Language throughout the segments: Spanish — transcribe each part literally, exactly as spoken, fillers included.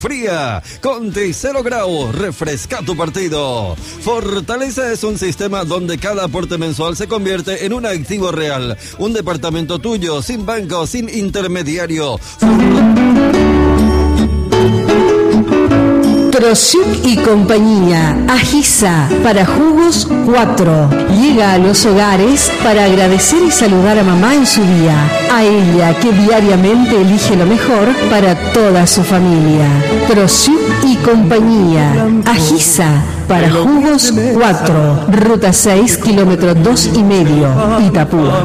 Fría, Conti cero grado, refresca tu partido. Fortaleza es un sistema donde cada aporte mensual se convierte en un activo real. Un departamento tuyo, sin banco, sin intermediario. Trosiuk y compañía, Agisa, para jugos cuatro. Llega a los hogares para agradecer y saludar a mamá en su día. A ella que diariamente elige lo mejor para toda su familia. Trosiuk y compañía, Agisa, para jugos cuatro. Ruta seis, kilómetro dos y medio, Itapúa.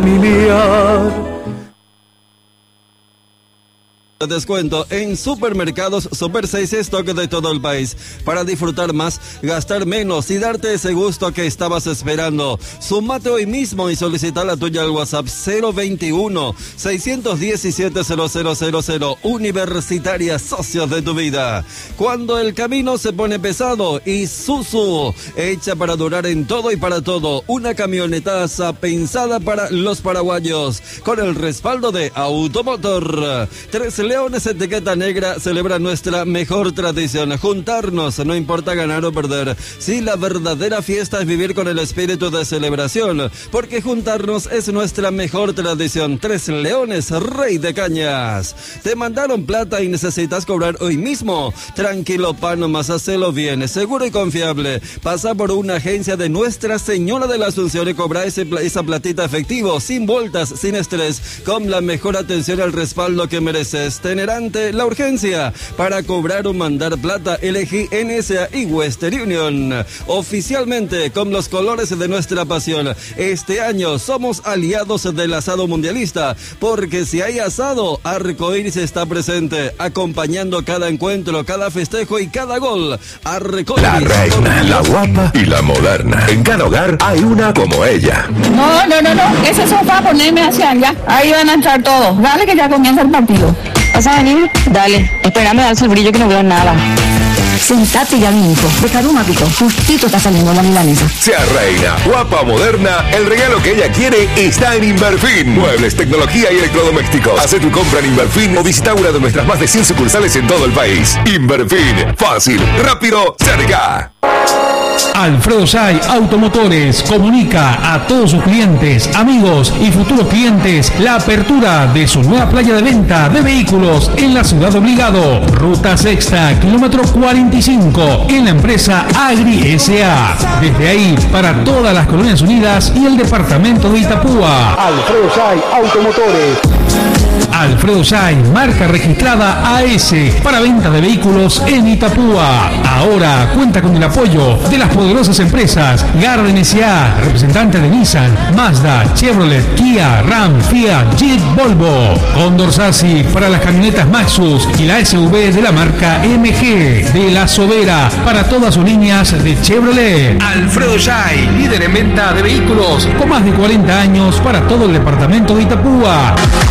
Descuento en supermercados Super seis, stock de todo el país, para disfrutar más, gastar menos y darte ese gusto que estabas esperando. Sumate hoy mismo y solicita la tuya al WhatsApp cero veintiuno, seiscientos diecisiete, cero cero cero cero. Universitaria, socios de tu vida. Cuando el camino se pone pesado, Isuzu, hecha para durar en todo y para todo. Una camionetaza pensada para los paraguayos, con el respaldo de Automotor. Tres Leones Etiqueta Negra celebra nuestra mejor tradición, juntarnos, no importa ganar o perder. Sí, la verdadera fiesta es vivir con el espíritu de celebración, porque juntarnos es nuestra mejor tradición. Tres Leones, Rey de Cañas. Te mandaron plata y necesitas cobrar hoy mismo. Tranquilo, pan, nomás hacelo bien, seguro y confiable. Pasa por una agencia de Nuestra Señora de la Asunción y cobra ese, esa platita efectivo, sin vueltas, sin estrés, con la mejor atención y el respaldo que mereces. Tenerante la urgencia para cobrar o mandar plata, elegí N S A y Western Union. Oficialmente con los colores de nuestra pasión. Este año somos aliados del asado mundialista, porque si hay asado, Arcoiris está presente, acompañando cada encuentro, cada festejo y cada gol. Arcoiris. La reina, la guapa y la moderna. En cada hogar hay una como ella. No, no, no, no. Ese sofá ponerme hacia allá. Ahí van a entrar todos. Dale que ya comienza el partido. ¿Vas a venir? Dale, espérame, darse el brillo que no veo nada. Sentate ya, mi hijo. Prepara un mapito. Justito está saliendo la milanesa. Sea reina, guapa o moderna, el regalo que ella quiere está en Inverfin. Muebles, tecnología y electrodomésticos. Haz tu compra en Inverfin o visita una de nuestras más de cien sucursales en todo el país. Inverfin, fácil, rápido, cerca. Alfredo Say Automotores comunica a todos sus clientes, amigos y futuros clientes la apertura de su nueva playa de venta de vehículos en la ciudad de Obligado, ruta sexta, kilómetro cuarenta y cinco, en la empresa Agri S A. Desde ahí para todas las Colonias Unidas y el departamento de Itapúa. Alfredo Say Automotores. Alfredo Say, marca registrada A S, para venta de vehículos en Itapúa. Ahora cuenta con el apoyo de las poderosas empresas Garden S A, representante de Nissan, Mazda, Chevrolet, Kia, Ram, Fiat, Jeep, Volvo. Condor Sassi para las camionetas Maxus y la S U V de la marca M G. De La Sobera para todas sus líneas de Chevrolet. Alfredo Say, líder en venta de vehículos con más de cuarenta años para todo el departamento de Itapúa.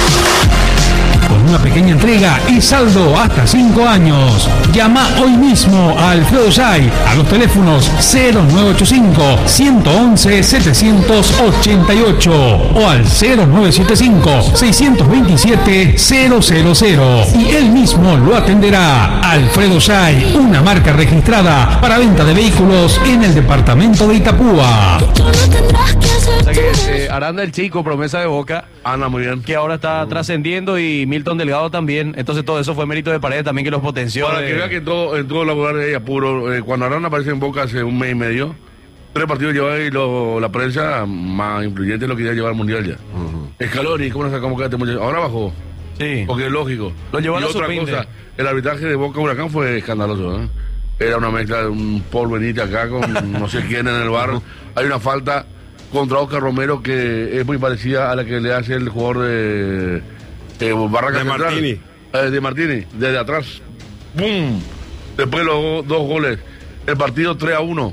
Con una pequeña entrega y saldo hasta cinco años. Llama hoy mismo a Alfredo Say a los teléfonos cero nueve ocho cinco, uno uno uno, siete ocho ocho o al cero nueve siete cinco, seis dos siete, cero cero cero y él mismo lo atenderá. Alfredo Say, una marca registrada para venta de vehículos en el departamento de Itapúa. O sea que, eh, Aranda el Chico, promesa de Boca, anda muy bien, que ahora está trascendiendo, y Milton Delgado también. Entonces todo eso fue mérito de Paredes también, que los potenció. Para de... que vea que en todo, en todo laboral es apuro. Eh, cuando Aranda aparece en Boca hace un mes y medio, tres partidos lleva y lo, la prensa más influyente lo quería llevar al Mundial ya. Uh-huh. Scaloni, ¿cómo no se convoca este muchacho? Ahora bajó. Sí. Porque es lógico. Lo llevó a y la otra sub-veinte. cosa, el arbitraje de Boca Huracán fue escandaloso, ¿eh? Era una mezcla de un Paul Benítez acá con no sé quién en el bar. Hay una falta contra Oscar Romero que es muy parecida a la que le hace el jugador de eh, Barraca de Central, Martini. eh, de Martini, desde atrás, ¡pum! Después los dos goles, el partido tres a uno,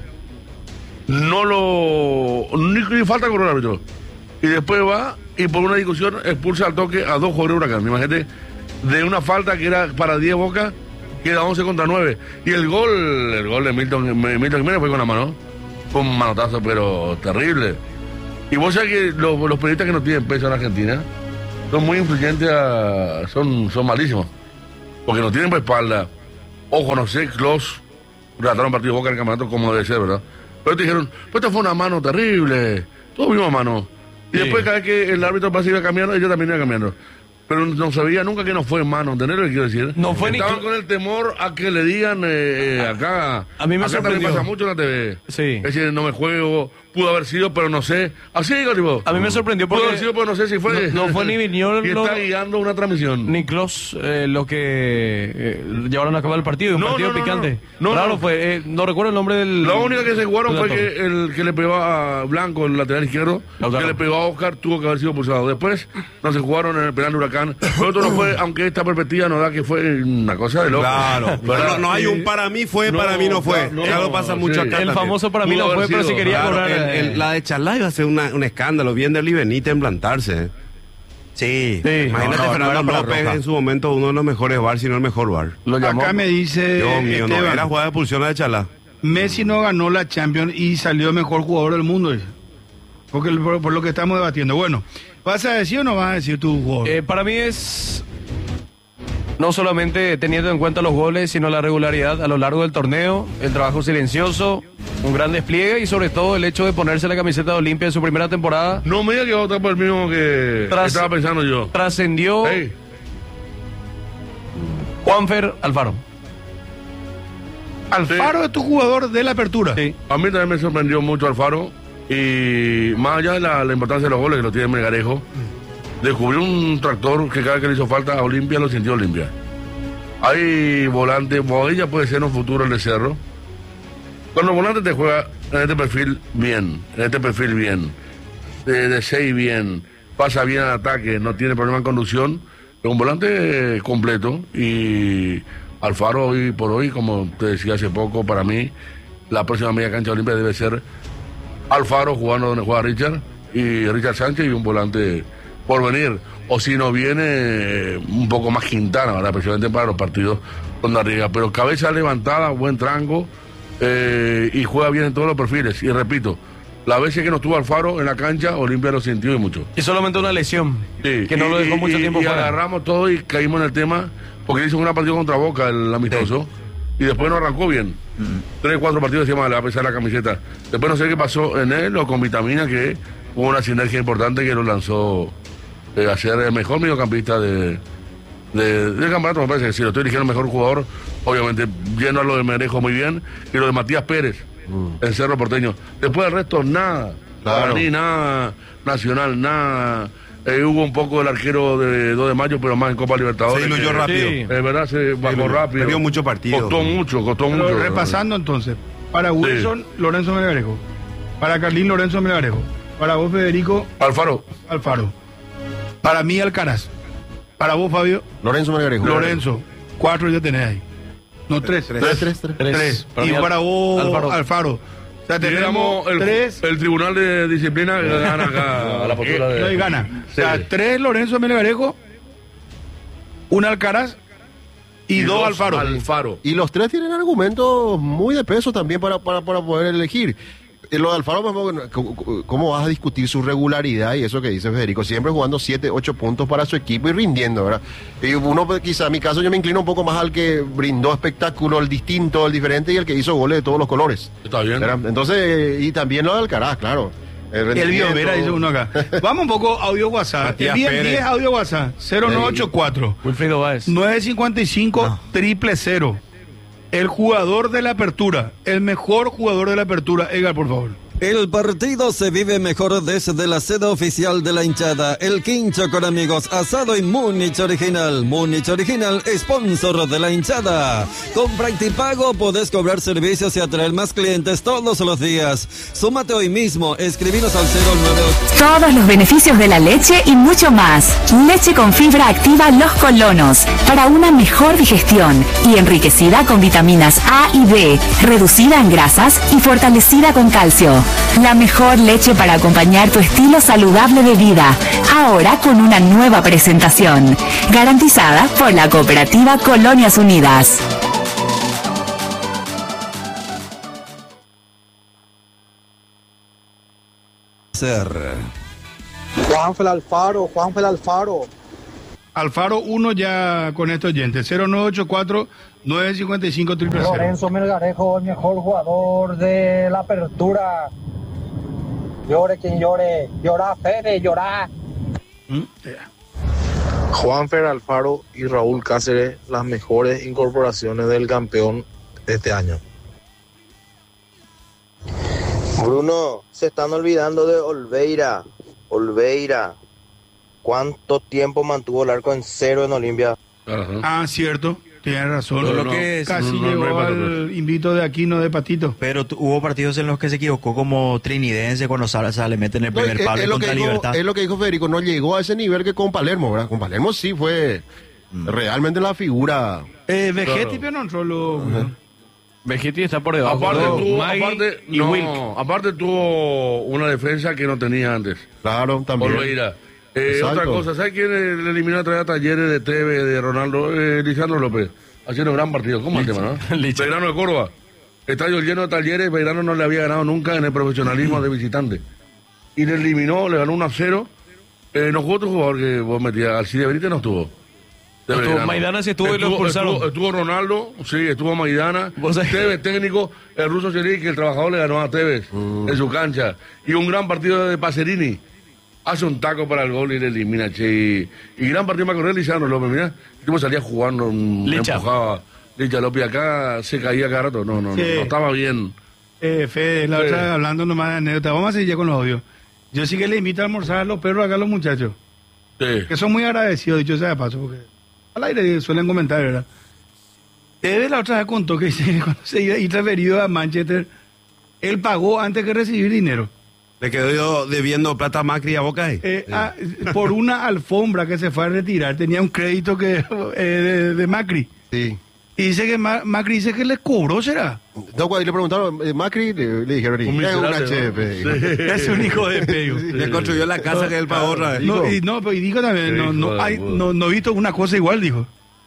no lo ni, ni falta con el árbitro, y después va y por una discusión expulsa al toque a dos jugadores de Huracán. Imagínate, de una falta que era para diez Boca, queda once contra nueve, y el gol el gol de Milton, Milton Jiménez fue con la mano, fue un manotazo pero terrible. Y vos sabés que los, los periodistas que no tienen peso en Argentina son muy influyentes, a, son, son malísimos, porque no tienen por espalda Ojo, no sé, Klos relataron un partido de Boca en el campeonato como debe ser, ¿verdad? Pero te dijeron, pues esta fue una mano terrible, todo vimos mano. Y sí. Después cada vez que el árbitro pasa iba cambiando, ellos también iban cambiando. Pero no sabía nunca que no fue en mano, ¿entendés lo que quiero decir? No fue Estaban ni... con el temor a que le digan eh, eh, acá. A mí me acá sorprendió. también pasa mucho en la T V. Sí. Es decir, no me juego, pudo haber sido, pero no sé. Así digo, tipo. A mí me sorprendió porque... Pudo haber sido, pero no sé si fue. No, no fue ni Viñol. Y está guiando una transmisión. Ni Klos eh, lo que eh, llevaron a cabo el partido. Un no, partido no, no, picante. No, no, claro, no. fue. Eh, no recuerdo el nombre del. La única que se jugaron fue que el que le pegó a Blanco, el lateral izquierdo, claro. Que le pegó a Oscar, tuvo que haber sido pulsado. Después no se jugaron en el penal de Huracán. Pero otro no fue, aunque esta perspectiva nos da que fue una cosa de loco. Claro, pero no, no hay un para mí fue, no, para mí no fue. No, ya no, lo pasa sí. mucho acá. El también. famoso para mí Pudo no fue, sido, pero si quería claro, cobrar. El, el, la de Charlá iba a ser una, un escándalo. Bien de Benítez en plantarse. Sí, sí. Imagínate no, no, Fernando no, López en su momento uno de los mejores bar, si no el mejor bar. Lo llamó. Acá me dice. Dios mío, Esteban, no era jugada de expulsión la de Charlá. Messi no ganó la Champions y salió mejor jugador del mundo. Porque por, por lo que estamos debatiendo. Bueno, ¿vas a decir o no vas a decir tu jugador? Eh, para mí es no solamente teniendo en cuenta los goles, sino la regularidad a lo largo del torneo, el trabajo silencioso, un gran despliegue y sobre todo el hecho de ponerse la camiseta de Olimpia en su primera temporada. No me diga que va a votar por el mismo que Tras, estaba pensando yo. Trascendió hey. Juanfer Alfaro. Alfaro sí. Es tu jugador de la apertura. Sí. A mí también me sorprendió mucho Alfaro. Y más allá de la, la importancia de los goles que lo tiene Melgarejo, descubrió un tractor que cada vez que le hizo falta a Olimpia lo sintió Olimpia. Hay volantes, Boadilla puede ser en un futuro el de Cerro. Cuando el volante te juega en este perfil bien, en este perfil bien, de, de seis bien, pasa bien al ataque, no tiene problema en conducción, es un volante completo. Y Alfaro hoy por hoy, como te decía hace poco, para mí la próxima media cancha de Olimpia debe ser Alfaro jugando donde juega Richard y Richard Sánchez y un volante por venir, o si no viene un poco más Quintana, ¿verdad? Precisamente para los partidos con Arriga, pero cabeza levantada, buen tranco eh, y juega bien en todos los perfiles. Y repito, las veces que no estuvo Alfaro en la cancha, Olimpia lo sintió y mucho. Y solamente una lesión, sí, que no y, lo dejó y, mucho y, tiempo y fuera. Agarramos todo y caímos en el tema, porque hizo una partida contra Boca, el amistoso, sí. Y después no arrancó bien. Mm. Tres, cuatro partidos encima le va a pesar la camiseta. Después no sé qué pasó en él o con Vitamina, que hubo una sinergia importante que lo lanzó eh, a ser el mejor mediocampista de, de, del campeonato. Me parece que si lo estoy eligiendo el mejor jugador, obviamente lleno a lo de Merejo muy bien, y lo de Matías Pérez, mm. en Cerro Porteño. Después del resto, nada. Claro. Ni nada nacional, nada. Eh, hubo un poco del arquero de dos de mayo, pero más en Copa Libertadores. Se diluyó rápido. Es sí. eh, verdad, se bajó rápido. Perdió mucho partido. Costó mucho, costó pero mucho. Repasando entonces, para Wilson, sí. Lorenzo Melgarejo. Para Carlín, Lorenzo Melgarejo. Para vos, Federico. Alfaro. Alfaro. Para mí, Alcaraz. Para vos, Fabio. Lorenzo Melgarejo. Lorenzo. Cuatro ya tenés ahí. No, tres. Tres, tres, tres. tres. tres. tres. Para y para vos, Alfaro. Alfaro. O sea, tenemos el, tres. El Tribunal de Disciplina gana acá a la postura de. No hay gana. O sea, sí. tres Lorenzo Melgarejo, un Alcaraz y, y dos, dos Alfaro. Alfaro. Y los tres tienen argumentos muy de peso también para, para, para poder elegir. Lo de Alfaro, ¿cómo vas a discutir su regularidad? Y eso que dice Federico, siempre jugando siete, ocho puntos para su equipo y rindiendo, ¿verdad? Y uno, quizá, en mi caso, yo me inclino un poco más al que brindó espectáculo, el distinto, el diferente y el que hizo goles de todos los colores. Está bien. ¿verdad? Entonces, y también lo de Alcaraz, claro. El, el Biovera dice uno acá. Vamos un poco audio WhatsApp. Envíen diez audio WhatsApp. cero nueve ocho cuatro Wilfrido Báez. nueve cinco cinco no. triple cero. El jugador de la apertura, el mejor jugador de la apertura. Edgar, por favor. El partido se vive mejor desde la sede oficial de la hinchada. El Quincho con amigos, asado y Múnich Original. Múnich Original, sponsor de la hinchada. Con Practipago podés cobrar servicios y atraer más clientes todos los días. Súmate hoy mismo, escribinos al cero nueve ocho. Todos los beneficios de la leche y mucho más. Leche con fibra activa Los Colonos, para una mejor digestión y enriquecida con vitaminas A y B, reducida en grasas y fortalecida con calcio. La mejor leche para acompañar tu estilo saludable de vida, ahora con una nueva presentación, garantizada por la cooperativa Colonias Unidas. Ser. Juanfer Alfaro, Juanfer Alfaro. Alfaro uno ya con este oyente, cero nueve ocho cuatro nueve cincuenta y cinco triple cero. Lorenzo Melgarejo, el mejor jugador de la apertura. Llore quien llore. Llorá, Fede, llorá. ¿Mm? Yeah. Juanfer Alfaro y Raúl Cáceres, las mejores incorporaciones del campeón de este año. Bruno, se están olvidando de Olveira. Olveira. ¿Cuánto tiempo mantuvo el arco en cero en Olimpia? Uh-huh. Ah, cierto. Tienes razón. No, lo que es, Casi no, no, llegó no al invito de Aquino de Patito. Pero t- hubo partidos en los que se equivocó, como Trinidense, cuando sale, sale mete en el primer no, palo es, es contra dijo, Libertad. Es lo que dijo Federico, no llegó a ese nivel que con Palermo, ¿verdad? Con Palermo sí fue mm. realmente la figura. Eh, Vegetti, pero no entró lo... Uh-huh. Vegetti está por debajo. Aparte, no, tuvo, Magui aparte, y no, Wilk. aparte tuvo una defensa que no tenía antes. Claro, también. Olveira. Eh, otra cosa, ¿sabes quién le eliminó a traer a Talleres de Teve, de Ronaldo? Eh, Lisandro López. Haciendo un gran partido. ¿Cómo es el tema, no? Belgrano de Córdoba. Estadio lleno de Talleres. Belgrano no le había ganado nunca en el profesionalismo de visitante. Y le eliminó, le ganó uno a cero. Eh, no jugó otro jugador que vos metías. Alcide Benítez no estuvo. No estuvo Maidana, sí estuvo, estuvo y lo expulsaron. Estuvo, estuvo Ronaldo, sí, estuvo Maidana. Tevez técnico, el ruso Cherik, que el trabajador le ganó a Tevez mm. en su cancha. Y un gran partido de Pacerini. Hace un taco para el gol y le elimina, che. Y, y gran partido para correr Lisandro López, mirá. El tipo salía jugando, me empujaba. Licha López acá se caía cada rato. No, no, sí. no, no estaba bien. Eh, Fede, la sí. otra hablando nomás de anécdota. Vamos a seguir ya con los odios. Yo sí que le invito a almorzar a los perros acá a los muchachos. Sí. Que son muy agradecidos, dicho sea de paso, porque al aire suelen comentar, ¿verdad? Tevez la otra vez contó que cuando se iba a ir transferido a Manchester, él pagó antes que recibir dinero. ¿Le quedó debiendo plata a Macri a Boca ahí? Eh, sí. ah, por una alfombra que se fue a retirar, tenía un crédito que eh, de, de Macri. Sí. Y dice que Ma- Macri dice que le cobró, ¿será? No, cuando le preguntaron, eh, Macri, le, le dijeron, un es un H P. ¿no? Sí. Es un hijo de peo. Sí. Le construyó la casa no, que él pagó otra vez. No, y, no, y dijo también, no, no, hay, no, no he visto una cosa igual, dijo.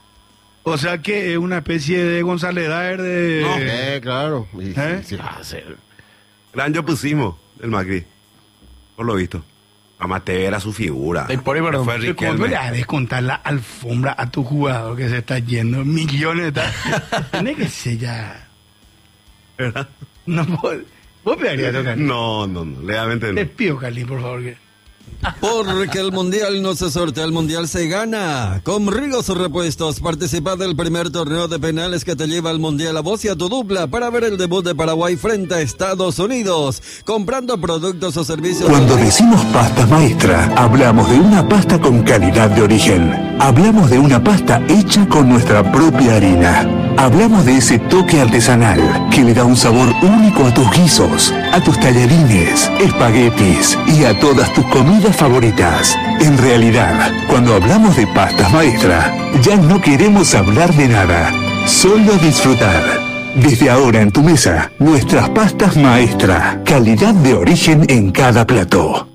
O sea que es una especie de González Daer de... No, eh, claro. Y, ¿Eh? Sí, sí. Ah, sí. Gran yo pusimos el Macri, por lo visto. Amateur era su figura. Y por ahí, perdón, fue Riquelme. ¿Cómo le has de contar la alfombra a tu jugador que se está yendo? Millones de... Tiene que ser ya... ¿Verdad? No, vos, vos pegarías a tocar. No, no, no, legalmente no. Te pido, Carlín, por favor. Que... Porque el mundial no se sortea, el mundial se gana. Con Rigos Repuestos, participa del primer torneo de penales que te lleva al mundial a vos y a tu dupla para ver el debut de Paraguay frente a Estados Unidos. Comprando productos o servicios. Cuando decimos pasta maestra, hablamos de una pasta con calidad de origen. Hablamos de una pasta hecha con nuestra propia harina. Hablamos de ese toque artesanal que le da un sabor único a tus guisos, a tus tallarines, espaguetis y a todas tus comidas favoritas. En realidad, cuando hablamos de pastas maestra, ya no queremos hablar de nada, solo disfrutar. Desde ahora en tu mesa, nuestras pastas maestra, calidad de origen en cada plato.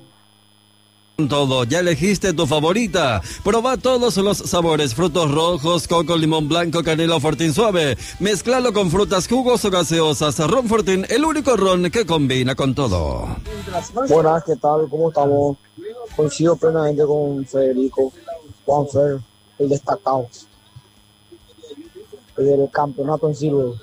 Todo, ya elegiste tu favorita. Proba todos los sabores: frutos rojos, coco, limón blanco, canela o Fortín suave. Mezclalo con frutas, jugos o gaseosas. Ron Fortín, el único ron que combina con todo. Buenas, ¿qué tal? ¿Cómo estamos? Coincido plenamente con Federico, Juanfer, el destacado. El del campeonato en Silvio.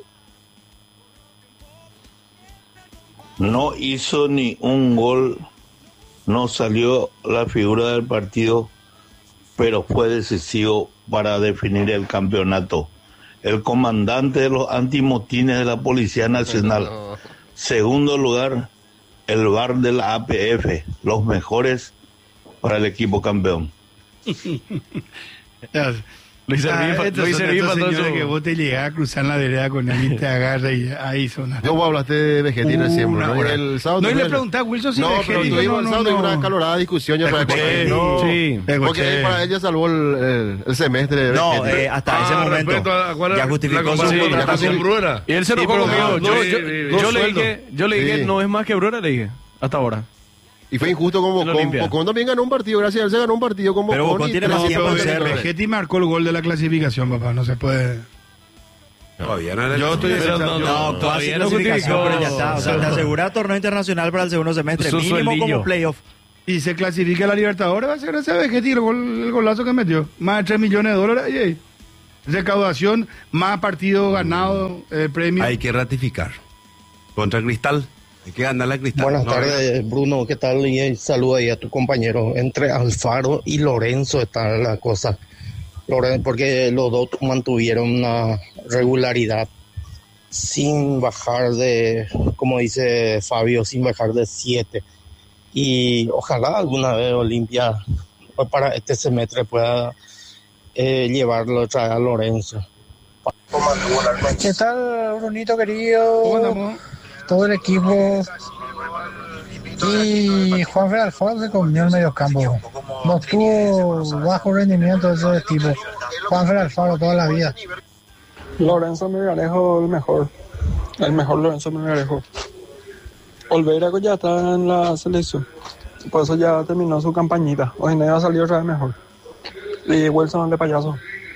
No hizo ni un gol. No salió la figura del partido, pero fue decisivo para definir el campeonato. El comandante de los antimotines de la Policía Nacional. Segundo lugar, el V A R de la A P F. Los mejores para el equipo campeón. Lo hice ah, bien, lo hice bien para todo que vos te llegás a cruzar la vereda con él y te agarra y ahí son. Yo vos hablaste de Vegetti uh, siempre, ¿no? El sábado no, y le pregunté a Wilson si no, Vegetti... No, pero tuvimos el sábado no, una acalorada discusión. Ya para escuché, no, sí, porque él para ella salvó el, el, el semestre de No, eh, hasta ah, ese momento a, ya justificó su... Bruera. Y él se enojó conmigo. Yo le dije, yo le dije, no es más que Bruera, le dije, hasta ahora. Y fue injusto como Bocón también ganó un partido, gracias a él se ganó un partido como Pero Bocón tiene más tiempo de ser. Vegetti marcó el gol de la clasificación, papá, no se puede. Todavía no era Yo estoy pero no, no, no, todavía no justificó, pero ya está. O sea, te asegura torneo internacional para el segundo semestre, mínimo como playoff. Y se clasifica a la Libertadores, va a ser gracias a Vegetti el, gol, el golazo que metió. Más de tres millones de dólares. Ahí, ahí. recaudación, más partidos ganados, eh, premios. Hay que ratificar. Contra Cristal. Hay que ganar la Cristal. Buenas No, tardes, Bruno, ¿qué tal? Y eh, saludo ahí a tu compañero. Entre Alfaro y Lorenzo está la cosa. Loren- porque los dos mantuvieron una regularidad sin bajar de, como dice Fabio, sin bajar de siete. Y ojalá alguna vez Olimpia para este semestre pueda eh, llevarlo otra vez a Lorenzo. ¿Qué tal, Brunito querido? Todo el equipo. Y Juan Fer Alfaro se comió el medio campo. No tuvo bajo rendimiento de ese tipo. Juan Fer Alfaro toda la vida. Lorenzo Melgarejo, el mejor. El mejor Lorenzo Melgarejo. Olveira ya está en la selección. Por eso ya terminó su campañita. Hoy no va a salir otra vez mejor. Y Wilson de payaso.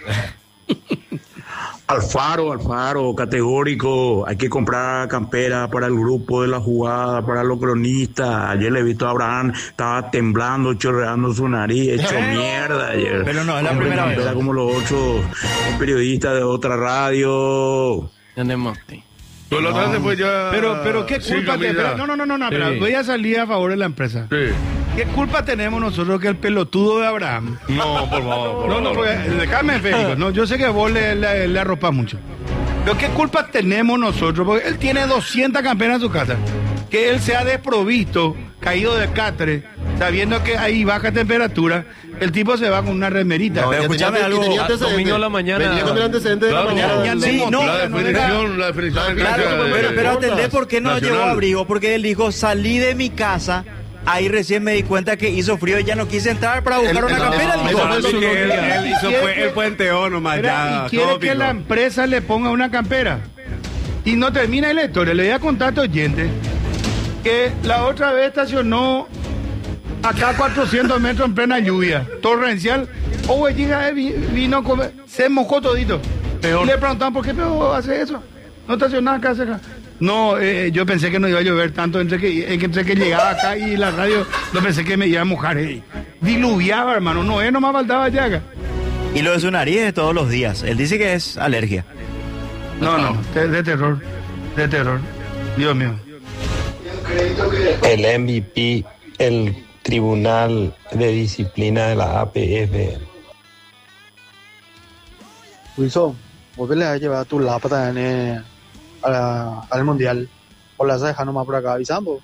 Alfaro, Alfaro, categórico. Hay que comprar campera para el grupo de la jugada, para los cronistas. Ayer le he visto a Abraham, estaba temblando, chorreando su nariz, hecho mierda ayer. Pero no, es la Compré primera campera vez. como los ocho periodistas de otra radio. Pero la otra vez después ya... Pero, pero qué Sí, culpa te... Camila. pero- No, no, no, no, no, Sí. pero voy a salir a favor de la empresa. Sí. ¿Qué culpa tenemos nosotros que el pelotudo de Abraham? No, por favor. Por No, no, favor. porque, déjame, Federico. No, yo sé que vos le, le, le arropas mucho. Pero ¿qué culpa tenemos nosotros? Porque él tiene doscientas campeonas en su casa. Que él se ha desprovisto, caído de catre, sabiendo que hay baja temperatura, el tipo se va con una remerita. No, Pero ya escúchame tenía- algo. tenía antecedentes. domingo a la mañana. Venía con el antecedente de Claro, la mañana. ya Sí, andemos- no, La no, definición, la definición. Claro, de- pero, pero de- entendés por qué no nacional. llevó abrigo, porque él dijo, salí de mi casa, ahí recién me di cuenta que hizo frío y ya no quise entrar para buscar El- una el- campera, el- dijo. eso fue lo que él, él hizo quiere fue que- el puenteó nomás Mira, ya. y quiere todo que pico. la empresa le ponga una campera. Y no termina la historia. Le voy a contar a este oyente que la otra vez estacionó acá a cuatrocientos metros en plena lluvia torrencial. Oh, güey, llega, eh, vi- vino a comer, se mojó todito. Peor. Y le preguntaban, ¿por qué peor hace eso? No estacionaba acá, acá. No, eh, yo pensé que no iba a llover tanto entre que, entre que llegaba acá y la radio, no pensé que me iba a mojar. eh. Diluviaba, hermano, no, eh, nomás faltaba llaga. Y lo de su nariz es todos los días. Él dice que es alergia. No, no, de, de terror, de terror. Dios mío. El M V P, el Tribunal de Disciplina de la A P F. Wilson, vos le has llevado tu lápida en, eh, a la- al mundial. O la has dejado nomás por acá avisando.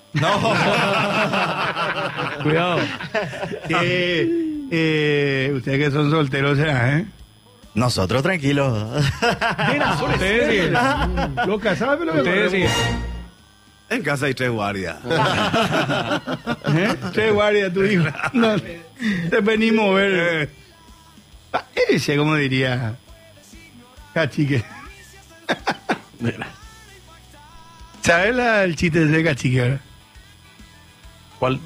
Cuidado. Eh, eh, ustedes que son solteros, ¿eh? Nosotros tranquilos. Ustedes siguen. Lo casados, pero Ustedes siguen. En casa hay tres guardias. ¿Eh? Che, guardia, tu hijo. No, te venimos a ver. Ese, como diría. Cachique. ¿Sabes la- el chiste de cachique? ¿verdad? ¿Cuál?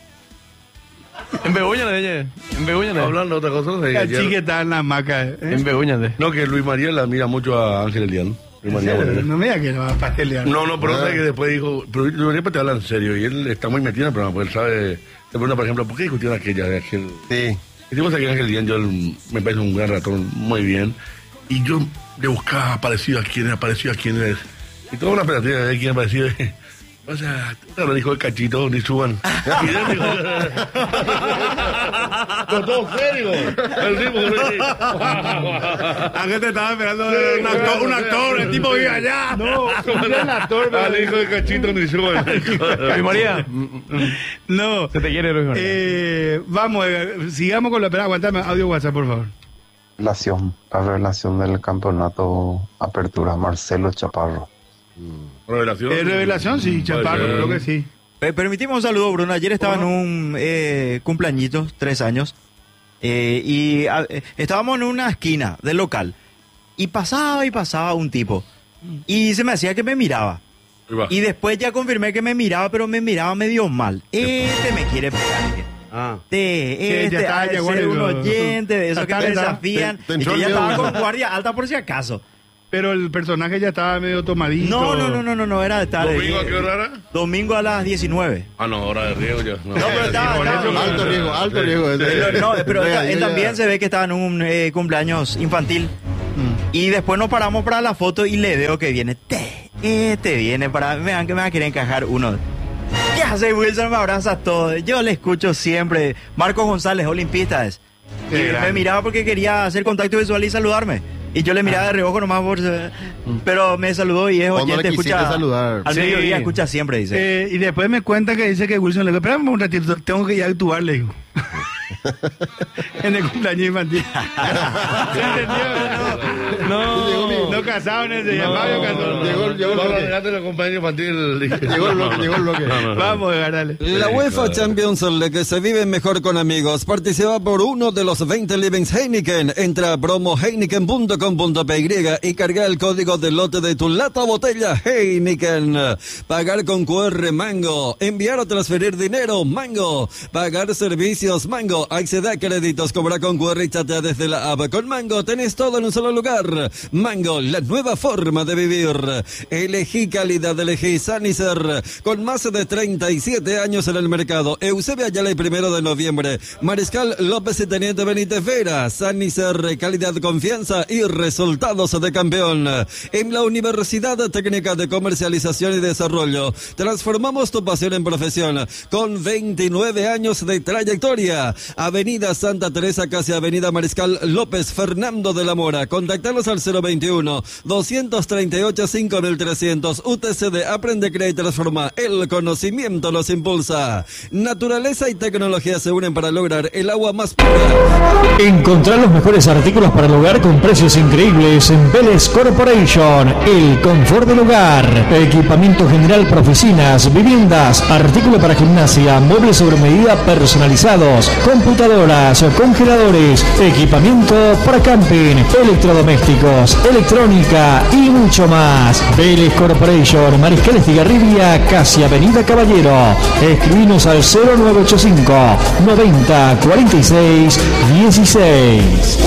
En Begoña de ella. En Begoña de Hablando de otra cosa, no sé, Cachique ayer- está en la hamaca. ¿eh? En Begoña de. No, que Luis María la mira mucho a Ángel Elian. Luis María Bonilla. No me digas que no va a pastelear. No, no, pero sé que después dijo, pero Luis María te habla en serio y él está muy metido en el programa, porque él sabe, te pregunta, por ejemplo, ¿por qué discutieron aquella de aquel? Sí. Hicimos aquí Ángel Elian, yo él me parece un gran ratón, muy bien, y yo le buscaba parecido a quién es, parecido a quién es, y toda una expectativa de ver quién es parecido. O sea, usted no dijo el cachito, ni suban. Y yo digo, con todo serio. El tipo que- Ángel te estaba esperando un actor, un actor, el tipo vive allá. No, un relator. Al hijo de cachito, ni suban. Luis María. No. Se te quiere, Luis María. Eh, vamos, eh, sigamos con la espera. Aguantame, audio WhatsApp, por favor. Revelación, la revelación del campeonato Apertura, Marcelo Chaparro. Revelación. Eh, revelación, sí, Chaparro, Puede ser. creo que sí. Eh, permitimos un saludo, Bruno. Ayer estaba en un eh, cumpleañitos, tres años, eh, y ah, eh, estábamos en una esquina del local, y pasaba y pasaba un tipo, y se me hacía que me miraba. Ahí va. Y después ya confirmé que me miraba, pero me miraba medio mal. Este me quiere pegar. dije. Ah. Este, ya este, está, ha de ya ser guardo. un oyente de esos que me Está- desafían. te- te Y entró yo el ya miedo, estaba ¿no? con guardia alta por si acaso. Pero el personaje ya estaba medio tomadito. No, no, no, no, no, no era de tarde. ¿Domingo a qué hora era? Domingo a las diecinueve. Ah, no, hora de riego ya. No, No, pero estaba- por estaba- eso- Alto riesgo, alto riesgo. Pero, no, pero Venga, él yo también ya- se ve que estaba en un eh, cumpleaños infantil Y después nos paramos para la foto y le veo que viene. Te, este viene para. Me van, me va a querer encajar uno. ¿Qué hace Wilson? Me abraza todo. Yo le escucho siempre. Marcos González, olimpista es. Y me miraba porque quería hacer contacto visual y saludarme. Y yo le miraba de reojo nomás por... Pero me saludó y es oyente, escucha... Saludar? Al sí. mediodía escucha siempre, dice. Eh, y después me cuenta que dice que Wilson le dijo, espérame un ratito, tengo que ir a actuar, le digo. En el cumpleaños infantil. ¿Se entendió? No, no, no casado en ese, ya Fabio casó. Llegó, llegó el cumpleaños infantil. Llegó el bloque, llegó el bloque. No, no, no. Vamos, dale. La UEFA Champions League se vive mejor con amigos. Participa por uno de los veinte livings Heineken. Entra a promo heineken punto com punto p y y carga el código de lote de tu lata o botella Heineken. Pagar con Q R Mango. Enviar o transferir dinero Mango. Pagar servicios Mango. Accede a créditos, cobra con Q R y chatea desde la app. Con Mango tenés todo en un solo lugar. Mango, la nueva forma de vivir. Elegí calidad, elegí Sanicer. Con más de treinta y siete años en el mercado. Eusebio Ayala y primero de noviembre. Mariscal López y Teniente Benítez Vera. Sanicer, calidad, confianza y resultados de campeón. En la Universidad Técnica de Comercialización y Desarrollo transformamos tu pasión en profesión. Con veintinueve años de trayectoria. Avenida Santa Teresa, casi Avenida Mariscal López Fernando de la Mora. Contactanos al cero veintiuno, doscientos treinta y ocho, cinco mil trescientos. U T C D Aprende, Crea y Transforma. El conocimiento nos impulsa. Naturaleza y tecnología se unen para lograr el agua más pura. Encontrar los mejores artículos para el hogar con precios increíbles en Vélez Corporation. El confort del hogar. Equipamiento general para oficinas, viviendas, artículos para gimnasia, muebles sobre medida personalizados, computadoras, congeladores, equipamiento para camping, electrodomésticos, electrónica y mucho más. Vélez Corporation, Mariscal Estigarribia, casi Avenida Caballero. Escribinos al cero nueve ocho cinco, noventa, cuarenta y seis, dieciséis.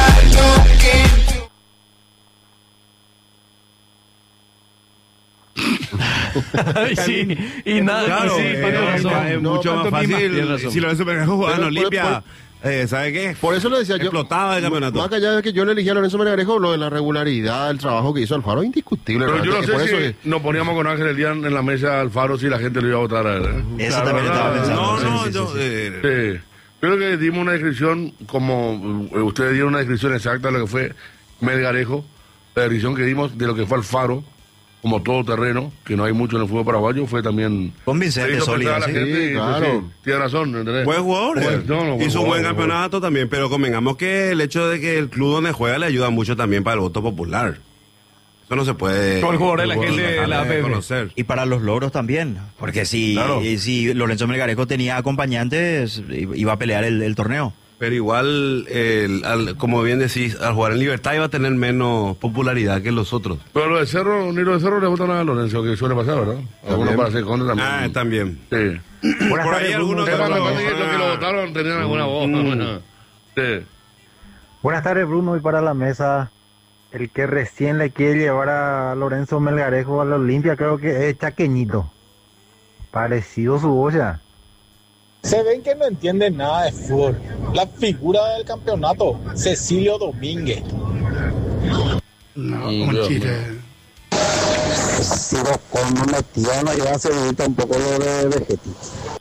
Sí, y nada, claro, sí, eh, razón. es No, mucho más fácil. Si lo Lorenzo Melgarejo jugaba en Olimpia, eh, ¿sabe qué? Por eso le decía yo. Explotaba el campeonato. Más allá de que yo le elegí a Lorenzo Melgarejo, lo de la regularidad, el trabajo que hizo Alfaro es indiscutible. Pero yo no sé por si eso es... nos poníamos con Ángel el día en la mesa de Alfaro si la gente lo iba a votar a él. ¿eh? Eso claro, también estaba pensando. No, no, sí, sí, yo... sí, sí. Eh, sí. Creo que dimos una descripción, como eh, ustedes dieron una descripción exacta de lo que fue Melgarejo, la descripción que dimos de lo que fue Alfaro, como todo terreno, que no hay mucho en el fútbol paraguayo, fue también... Convincente, sólido, sí, sí, claro. Sí, tiene razón, ¿entendés? Buen jugador, Buen, eh. no, no, buen hizo un jugador, buen campeonato buen. también, pero convengamos que el hecho de que el club donde juega le ayuda mucho también para el voto popular. Eso no se puede... Todo el jugador de la gente de la A P F. Conocer. Y para los logros también, porque si, claro. si Lorenzo Melgarejo tenía acompañantes, iba a pelear el, el torneo. Pero igual, el, al, como bien decís, al jugar en Libertad iba a tener menos popularidad que los otros. Pero lo de Cerro, ni lo de Cerro le votan a Lorenzo, que suele pasar, ¿verdad? Algunos para hacer contra también. Ah, también. Sí. Por ahí algunos... Los que lo votaron tenían alguna voz. Mm. Sí. Buenas tardes, Bruno, y para la mesa. El que recién le quiere llevar a Lorenzo Melgarejo a la Olimpia, creo que es Chaqueñito. Parecido su olla. Se ven que no entienden nada de fútbol. La figura del campeonato, Cecilio Domínguez. No, un chiste. Si los colmos metían, no iba a servir tampoco lo de Vegetti.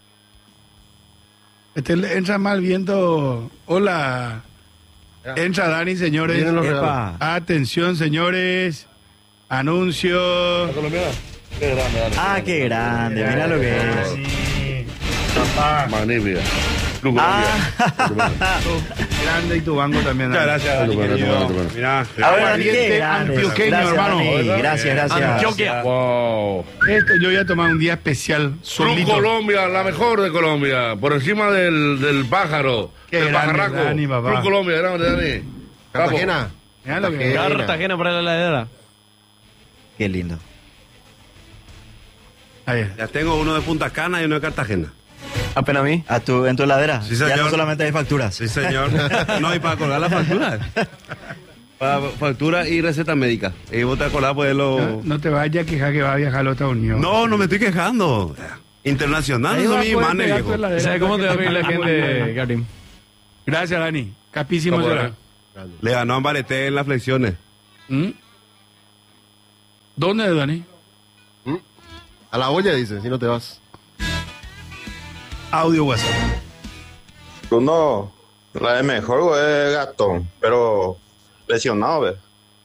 Este le entra mal viento. Hola. Entra Dani, señores. Atención, señores. Anuncio. ¿La colombiana? Qué grande, Dani. Ah, qué grande. Mira lo que es. Magnífica. Ah. Grande y tu banco también. Muchas gracias, Dani, Mira, aguardiente antioqueño, hermano. Gracias, gracias. Antioquia. Wow. Esto yo voy a tomar un día especial. Club Colombia, la mejor de Colombia. Por encima del, del pájaro. Qué del grande, pajarraco. Dani, papá. Club Colombia, grande, Dani. Cartagena. Cartagena. Cartagena para la heladera. Qué lindo. Ahí. Ya tengo uno de Punta Cana y uno de Cartagena. ¿Apenas a mí? ¿A tu, ¿En tu heladera? Sí, señor. Ya no solamente hay facturas. Sí, señor. No, y para colgar las facturas. Para factura y receta médica. Y vos te acordás, pues, lo... No, no te vayas a quejar que va a viajar a la otra unión. No, no me estoy quejando. Internacional, ahí no va, son mis imanes, viejo. ¿Sabes cómo te va a pedir la gente, Karim? Gracias, Dani. Capísimo será. Le ganó a Mbareté en las flexiones. ¿Mm? ¿Dónde, Dani? ¿Mm? A la olla, dice, si no te vas. Audio WhatsApp. Bruno, la de mejor es Gastón, pero lesionado, ¿ves?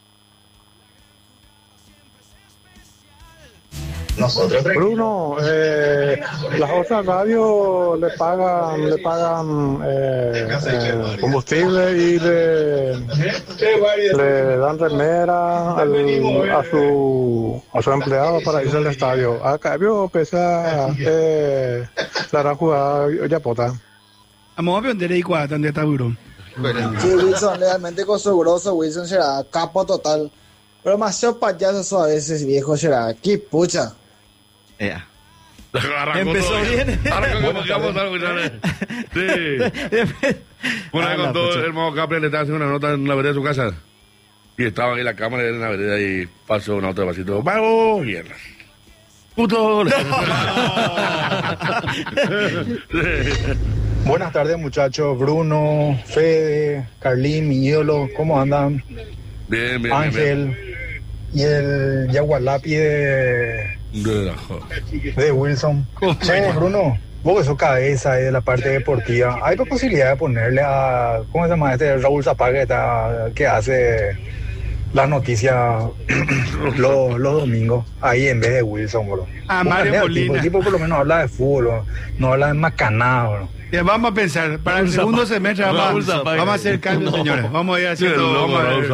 Bruno, eh, las otras radios le pagan, le pagan eh, eh, combustible y le, le dan remera al, a su a su empleado para irse al estadio. A cambio, pesa eh, la hará jugar Yapota. Vamos a aprender ahí cuatro de esta Bruno. Sí, Wilson, realmente cosogroso, Wilson será capo total. Pero más payaso a veces, viejo, será. ¡Qué pucha! Yeah. Empezó todo, bien. Sí. Una vez contó el hermano Capri, le estaba haciendo una nota en la vereda de su casa. Y estaba ahí la cámara en la vereda y pasó un auto de vasito. ¡Vamos, mierda! ¡Puto! Buenas tardes, muchachos. Bruno, Fede, Carlín, mi ídolo, ¿cómo andan? Bien, bien, Ángel bien, bien. Y el Yagualapi de, de Wilson. Che, Bruno, vos que sos cabeza ahí de la parte deportiva, ¿hay posibilidad de ponerle a, ¿cómo se llama este? Raúl Zapagueta, que hace las noticias los, los domingos, ahí en vez de Wilson, bro? A Mario Molina. El tipo por lo menos habla de fútbol, bro. No habla de macanada, bro. Ya, vamos a pensar, para el segundo semestre vamos, vamos a hacer cambio, señores. Vamos a ir haciendo...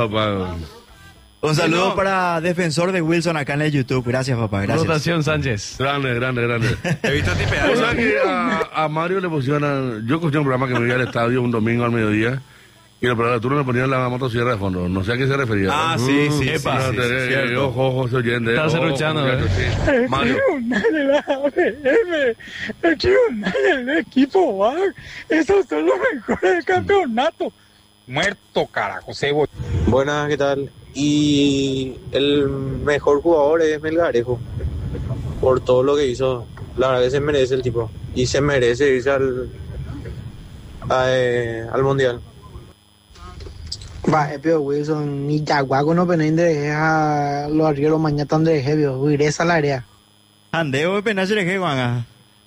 Un saludo para defensor de Wilson acá en el YouTube. Gracias, papá. Gracias. Rotación Sánchez. Grande, grande, grande. He visto tipear. O sea que a, a Mario le pusieron... Yo escuché un programa que me iba al estadio un domingo al mediodía y el programa de turno le ponían la motosierra de fondo. No sé a qué se refería. Ah, ¿no? sí, sí. Epa, no, sí, te, sí, eh, ojo, ojo, se oyente. Estaba cerruchando, ¿eh? Sí. Mario. de la A B M, el tribunal del equipo V A R, esos son los mejores del campeonato. Muerto, carajo, cebo. Buenas, ¿qué tal? Y el mejor jugador es Melgarejo, por todo lo que hizo. La verdad que se merece el tipo, y se merece irse al, a, eh, al Mundial. Va, pero Wilson, ni Yaguaco no penende a los arrieros mañana tan de heavy, regresa al área. Andeo de penaje de Juan.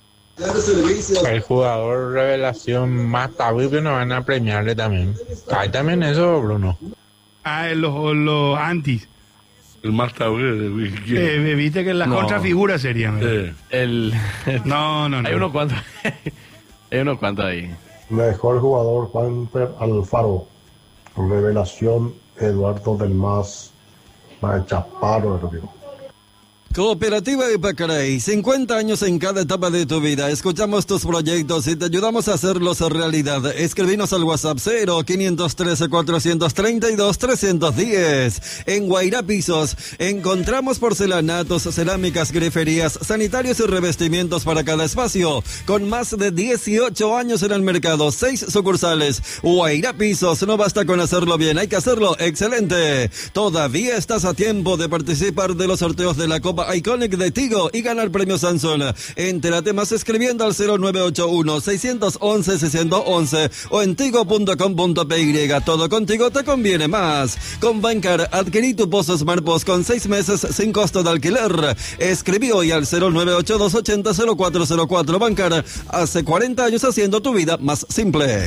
El jugador revelación más tabú que nos van a premiarle también. Hay también eso, Bruno. Ah, los, los antis. El más tabú de eh, Viste que las no. contrafiguras serían. Sí. El... No, no, no. Hay unos cuantos. Hay unos cuantos ahí. Mejor jugador Juan Alfaro. Revelación Eduardo del Mas. Más Chaparro, creo que. Cooperativa Ipacaraí, cincuenta años en cada etapa de tu vida. Escuchamos tus proyectos y te ayudamos a hacerlos realidad. Escribinos al WhatsApp cero quinientos trece, cuatrocientos treinta y dos, trescientos diez. En Guairá Pisos encontramos porcelanatos, cerámicas, griferías, sanitarios y revestimientos para cada espacio. Con más de dieciocho años en el mercado, seis sucursales. Guairá Pisos, no basta con hacerlo bien, hay que hacerlo excelente. Todavía estás a tiempo de participar de los sorteos de la Copa Iconic de Tigo y ganar premios Samsung. Entérate más escribiendo al cero nueve ocho uno, seis once, seis once o en tigo punto com punto p y. Todo contigo te conviene más. Con Bancar, adquirí tu Pozo Smart Post con seis meses sin costo de alquiler. Escribí hoy al cero nueve ocho dos ochenta cero cuatro cero cuatro. Bancar, hace cuarenta años haciendo tu vida más simple.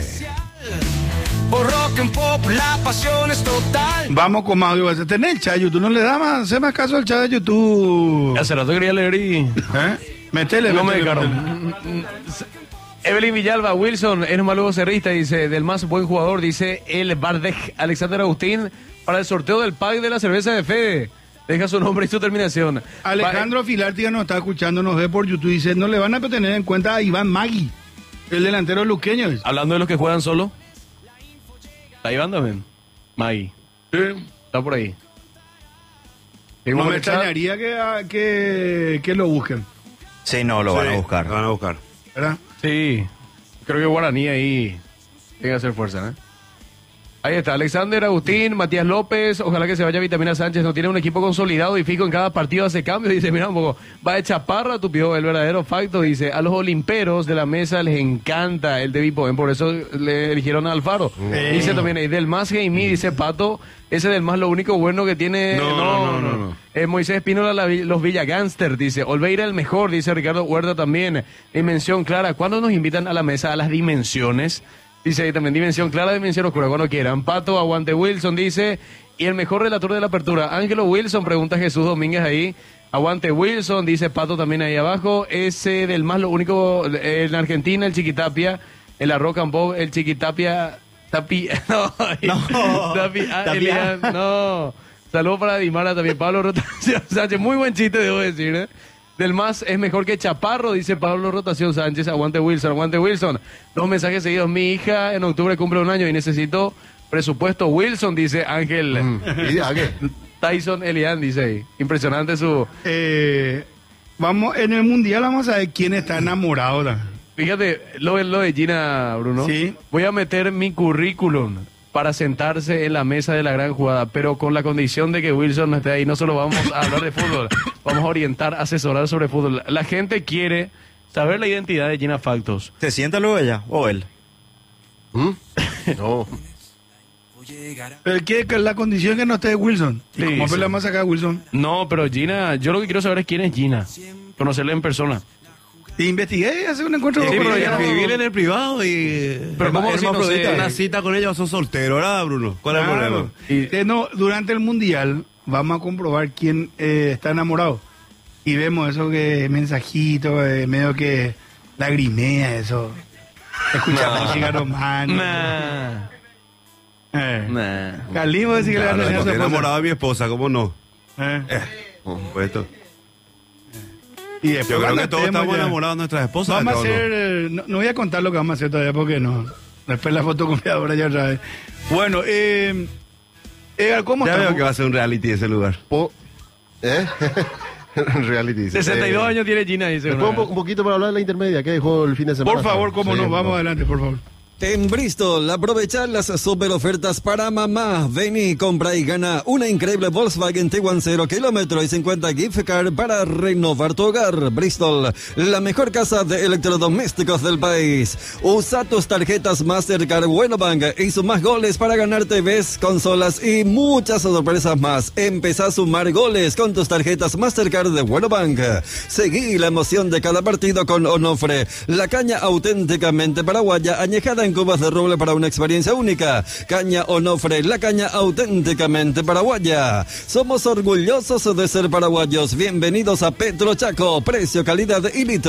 Por Rock and Pop, la pasión es total. Vamos con más audio. Tenés el chat de YouTube, no le da más, hace más caso al chat de YouTube. Hace rato quería leer y... ¿Eh? Metele, no metele, me dejaron. metele. Evelyn Villalba, Wilson, es un maluco cerrista, dice, del más buen jugador, dice el Bardej Alexander Agustín, para el sorteo del pack de la cerveza de Fede. Deja su nombre y su terminación. Alejandro Filártiga nos está escuchando, nos ve por YouTube, dice, no le van a tener en cuenta a Iván Magui, el delantero luqueño. Dice. Hablando de los que juegan solo. ¿Está Iván también? Magui. Sí. Está por ahí. No me extrañaría que, que, que lo busquen. Sí, no, lo Sí, van a buscar. Lo van a buscar. ¿Verdad? Sí. Creo que Guaraní ahí tiene que hacer fuerza, ¿eh? Ahí está, Alexander, Agustín, Matías López, ojalá que se vaya Vitamina Sánchez, no tiene un equipo consolidado y fijo en cada partido hace cambios, dice, mira un poco, va de chaparra tu pío, el verdadero facto, dice, a los olimperos de la mesa les encanta el de Bipoen, por eso le eligieron a Alfaro. Eh. Dice también ahí, del más Jamie, dice Pato, ese del más lo único bueno que tiene... No, no, no, no, no. Eh, Moisés Espínola, la, los Villagánster, dice, Olveira el mejor, dice Ricardo Huerta también, dimensión clara, ¿cuándo nos invitan a la mesa a las dimensiones? Dice ahí también, dimensión clara, dimensión oscura, cuando quieran. Pato, aguante Wilson, dice. Y el mejor relator de la apertura, Ángelo Wilson, pregunta Jesús Domínguez ahí. Aguante Wilson, dice Pato también ahí abajo. Ese del más lo único, en Argentina, el Chiquitapia. En la Rock and Pop, el Chiquitapia. Tapi, no, no, tapi, ah, Elian, no. Saludos para Dimara también. Pablo Rotación Sánchez, muy buen chiste, debo decir, ¿eh? Del más es mejor que Chaparro, dice Pablo Rotación Sánchez. Aguante Wilson, aguante Wilson. Dos mensajes seguidos. Mi hija en octubre cumple un año y necesito presupuesto Wilson, dice Ángel. Mm. Tyson Elian, dice ahí. Impresionante su... Eh, vamos, en el Mundial vamos a ver quién está enamorado. ¿Da? Fíjate, lo, lo de Gina, Bruno. Sí. Voy a meter mi currículum para sentarse en la mesa de la gran jugada, pero con la condición de que Wilson no esté ahí. No solo vamos a hablar de fútbol, vamos a orientar, asesorar sobre fútbol. La gente quiere saber la identidad de Gina Factos. ¿Se sienta luego ella o él? ¿Mm? No. Pero que que la condición es que no esté Wilson. Sí, ¿Cómo sí. le vamos a sacar a Wilson? No, pero Gina, yo lo que quiero saber es quién es Gina. Conocerla en persona. Y investigué y hace un encuentro Sí, con pero ella. ya vivir en el privado y... Pero ¿cómo es si más no sé? prudente, una cita con ella o sos soltero, ¿verdad, Bruno? ¿Cuál es el Claro. problema? Y, eh, no, durante el Mundial vamos a comprobar quién eh, está enamorado. Y vemos eso que mensajito, eh, medio que lagrimea, eso. Escuchamos música romántica. Eh. Nah. Calimo decir que le van a Claro, enseñar a su estoy esposa. enamorado de mi esposa, ¿cómo no? Eh. Eh, por supuesto. Y después Yo creo cuando que todos estemos estamos ya- enamorados de nuestras esposas. Vamos a ¿o no? hacer, eh, no, no voy a contar lo que vamos a hacer todavía porque no. Después la fotocopiadora ya otra vez. Bueno, eh, Edgar, ¿cómo Ya estamos? veo que va a ser un reality ese lugar. Po- ¿Eh? Reality. dice. sesenta y dos Eh, años tiene Gina, dice. Después un, una po- un poquito para hablar de la intermedia que dejó el fin de semana. Por favor, cómo Sí, no, vamos no. adelante, por favor. En Bristol, aprovechar las super ofertas para mamá. Vení, compra y gana una increíble Volkswagen Tiguan cero kilómetros y cincuenta gift card para renovar tu hogar. Bristol, la mejor casa de electrodomésticos del país. Usa tus tarjetas Mastercard Wenobank y sumás goles para ganar T Vs, consolas y muchas sorpresas más. Empezá a sumar goles con tus tarjetas Mastercard de Wenobank. Seguí la emoción de cada partido con Onofre, la caña auténticamente paraguaya añejada en cubas de roble para una experiencia única. Caña Onofre, la caña auténticamente paraguaya. Somos orgullosos de ser paraguayos. Bienvenidos a Petro Chaco. Precio, calidad y litro.